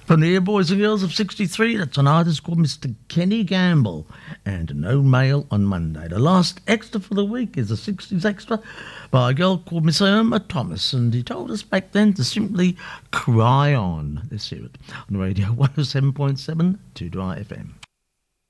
From the Air Boys and Girls of 63, that's an artist called Mr. Kenny Gamble, and No Mail on Monday. The last extra for the week is a 60s extra by a girl called Miss Irma Thomas, and he told us back then to simply cry on. Let's hear it on Radio 107.7 2 Dry FM.